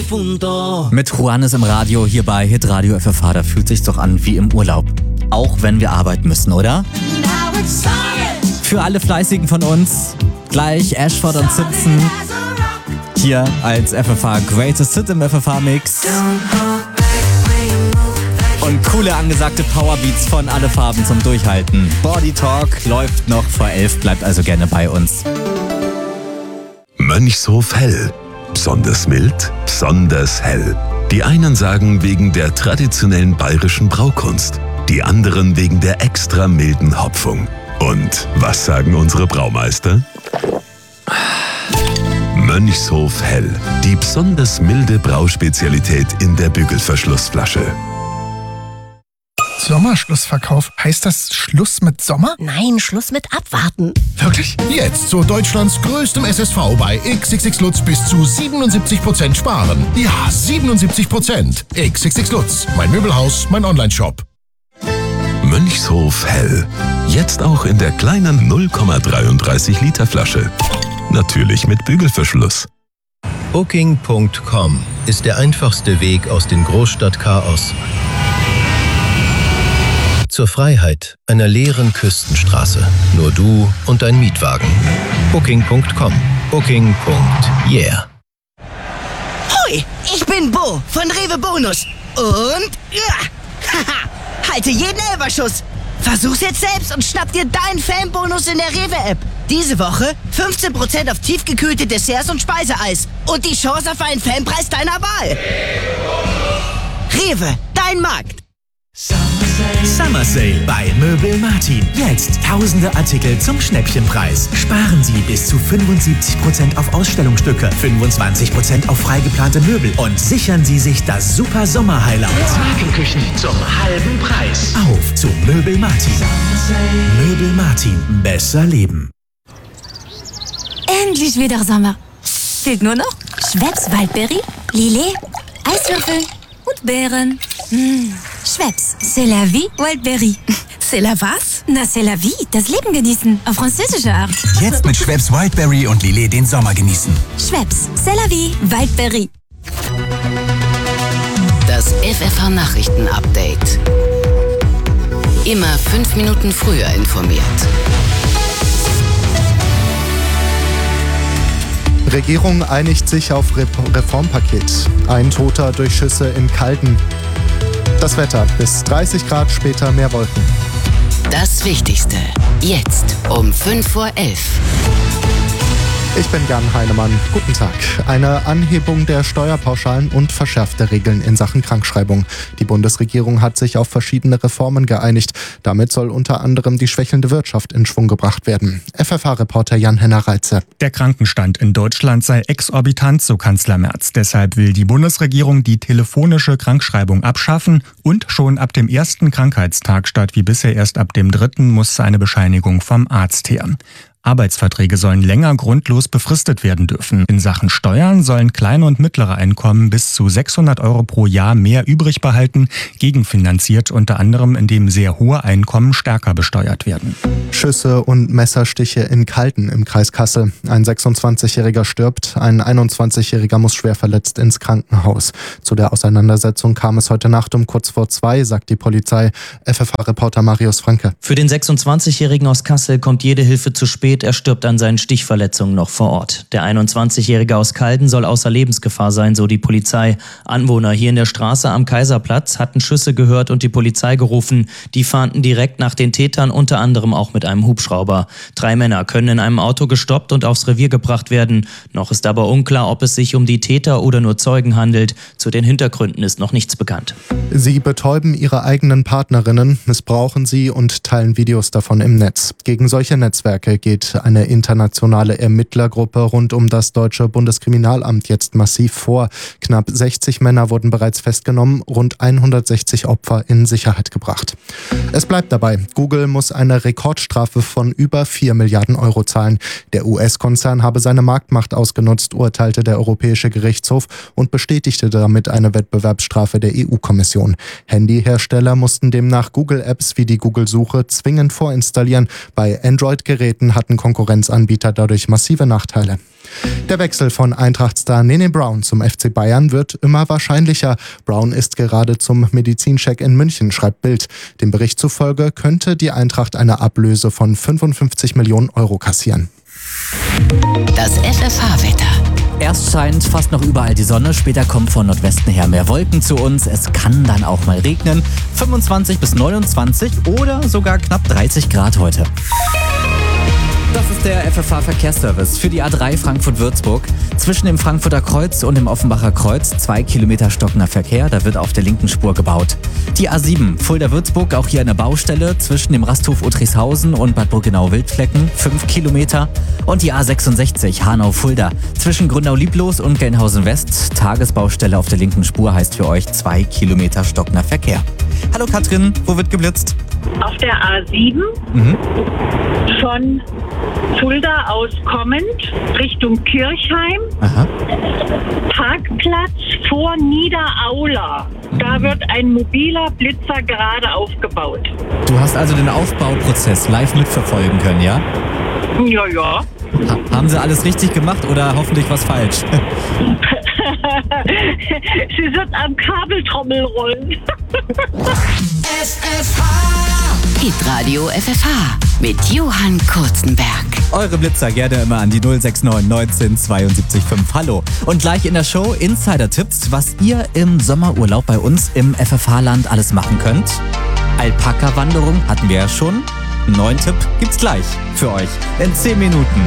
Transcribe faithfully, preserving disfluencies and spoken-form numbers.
difunto. Mit Juanes im Radio hier bei Hitradio F F H, da fühlt sich's doch an wie im Urlaub. Auch wenn wir arbeiten müssen, oder? Für alle Fleißigen von uns, gleich Ashford und Simpson. Hier als F F H Greatest Hit im F F H Mix. Und coole angesagte Powerbeats von Alle Farben zum Durchhalten. Body Talk läuft noch vor elf, bleibt also gerne bei uns. Mönchshof Hell. Besonders mild, besonders hell. Die einen sagen wegen der traditionellen bayerischen Braukunst, die anderen wegen der extra milden Hopfung. Und was sagen unsere Braumeister? Mönchshof Hell. Die besonders milde Brauspezialität in der Bügelverschlussflasche. Sommerschlussverkauf. Heißt das Schluss mit Sommer? Nein, Schluss mit Abwarten. Wirklich? Jetzt zu Deutschlands größtem S S V bei X X X Lutz bis zu siebenundsiebzig Prozent sparen. Ja, siebenundsiebzig Prozent. X X X Lutz. Mein Möbelhaus, mein Onlineshop. Mönchshof Hell. Jetzt auch in der kleinen null Komma dreiunddreißig Liter Flasche. Natürlich mit Bügelverschluss. Booking Punkt com ist der einfachste Weg aus dem Großstadtchaos zur Freiheit einer leeren Küstenstraße. Nur du und dein Mietwagen. Booking Punkt com. Booking. Yeah. Hoi, ich bin Bo von Rewe Bonus. Und ja, haha, halte jeden Elberschuss. Versuch's jetzt selbst und schnapp dir deinen Fanbonus in der Rewe-App. Diese Woche fünfzehn Prozent auf tiefgekühlte Desserts und Speiseeis. Und die Chance auf einen Fanpreis deiner Wahl. Rewe, dein Markt. Summer Sale bei Möbel Martin. Jetzt tausende Artikel zum Schnäppchenpreis. Sparen Sie bis zu fünfundsiebzig Prozent auf Ausstellungsstücke, fünfundzwanzig Prozent auf freigeplante Möbel und sichern Sie sich das super Sommer-Highlight. Markenküchen zum halben Preis. Auf zu Möbel Martin. Möbel Martin. Besser leben. Endlich wieder Sommer. Fehlt nur noch Schweppes Waldbeere, Lillet, Eiswürfel und Beeren. Mmh. Schweppes, c'est la vie, Wildberry. C'est la was? Na, c'est la vie, das Leben genießen, auf französische Art. Jetzt mit Schweppes Wildberry und Lillet den Sommer genießen. Schweppes, c'est la vie, Wildberry. Das F F H Nachrichten-Update. Immer fünf Minuten früher informiert. Regierung einigt sich auf Re- Reformpaket. Ein Toter durch Schüsse in Calden. Das Wetter, bis dreißig Grad, später mehr Wolken. Das Wichtigste, jetzt um fünf vor elf. Ich bin Jan Heinemann. Guten Tag. Eine Anhebung der Steuerpauschalen und verschärfte Regeln in Sachen Krankschreibung. Die Bundesregierung hat sich auf verschiedene Reformen geeinigt. Damit soll unter anderem die schwächelnde Wirtschaft in Schwung gebracht werden. F F H-Reporter Jan-Henner Reitze. Der Krankenstand in Deutschland sei exorbitant, so Kanzler Merz. Deshalb will die Bundesregierung die telefonische Krankschreibung abschaffen und schon ab dem ersten Krankheitstag statt wie bisher erst ab dem dritten muss eine Bescheinigung vom Arzt her. Arbeitsverträge sollen länger grundlos befristet werden dürfen. In Sachen Steuern sollen kleine und mittlere Einkommen bis zu sechshundert Euro pro Jahr mehr übrig behalten, gegenfinanziert unter anderem, indem sehr hohe Einkommen stärker besteuert werden. Schüsse und Messerstiche in Calden im Kreis Kassel. Ein sechsundzwanzigjähriger stirbt, ein einundzwanzigjähriger muss schwer verletzt ins Krankenhaus. Zu der Auseinandersetzung kam es heute Nacht um kurz vor zwei, sagt die Polizei. F F H-Reporter Marius Franke. Für den sechsundzwanzigjährigen aus Kassel kommt jede Hilfe zu spät. Er stirbt an seinen Stichverletzungen noch vor Ort. Der einundzwanzigjährige aus Calden soll außer Lebensgefahr sein, so die Polizei. Anwohner hier in der Straße am Kaiserplatz hatten Schüsse gehört und die Polizei gerufen. Die fahnden direkt nach den Tätern, unter anderem auch mit einem Hubschrauber. Drei Männer können in einem Auto gestoppt und aufs Revier gebracht werden. Noch ist aber unklar, ob es sich um die Täter oder nur Zeugen handelt. Zu den Hintergründen ist noch nichts bekannt. Sie betäuben ihre eigenen Partnerinnen, missbrauchen sie und teilen Videos davon im Netz. Gegen solche Netzwerke geht eine internationale Ermittlergruppe rund um das deutsche Bundeskriminalamt jetzt massiv vor. Knapp sechzig Männer wurden bereits festgenommen, rund hundertsechzig Opfer in Sicherheit gebracht. Es bleibt dabei, Google muss eine Rekordstrafe von über vier Milliarden Euro zahlen. Der U S-Konzern habe seine Marktmacht ausgenutzt, urteilte der Europäische Gerichtshof und bestätigte damit eine Wettbewerbsstrafe der E U-Kommission. Handyhersteller mussten demnach Google-Apps wie die Google-Suche zwingend vorinstallieren. Bei Android-Geräten hat hatten Konkurrenzanbieter dadurch massive Nachteile. Der Wechsel von Eintracht-Star Nene Brown zum F C Bayern wird immer wahrscheinlicher. Brown ist gerade zum Medizincheck in München, schreibt Bild. Dem Bericht zufolge könnte die Eintracht eine Ablöse von fünfundfünfzig Millionen Euro kassieren. Das F F H-Wetter. Erst scheint fast noch überall die Sonne, später kommt von Nordwesten her mehr Wolken zu uns. Es kann dann auch mal regnen. fünfundzwanzig bis neunundzwanzig oder sogar knapp dreißig Grad heute. Das ist der F F H-Verkehrsservice für die A drei Frankfurt-Würzburg. Zwischen dem Frankfurter Kreuz und dem Offenbacher Kreuz zwei Kilometer stockender Verkehr, da wird auf der linken Spur gebaut. Die A sieben Fulda-Würzburg, auch hier eine Baustelle zwischen dem Rasthof Uttrichshausen und Bad Burgenau-Wildflecken, fünf Kilometer. Und die A sechsundsechzig Hanau-Fulda zwischen Grünau-Lieblos und Gelnhausen-West, Tagesbaustelle auf der linken Spur, heißt für euch zwei Kilometer stockender Verkehr. Hallo Katrin, wo wird geblitzt? Auf der A sieben mhm. von Fulda aus kommend Richtung Kirchheim. Aha. Parkplatz vor Niederaula. Da wird ein mobiler Blitzer gerade aufgebaut. Du hast also den Aufbauprozess live mitverfolgen können, ja? Ja, ja. Ha- haben sie alles richtig gemacht oder hoffentlich was falsch? Sie wird am Kabeltrommel rollen. F F H. Hitradio F F H mit Johann Kurzenberg. Eure Blitzer gerne immer an die null sechs neun neunzehn zweiundsiebzig fünf. Hallo. Und gleich in der Show Insider-Tipps, was ihr im Sommerurlaub bei uns im F F H-Land alles machen könnt. Alpaka-Wanderung hatten wir ja schon. Einen neuen Tipp gibt's gleich für euch in zehn Minuten.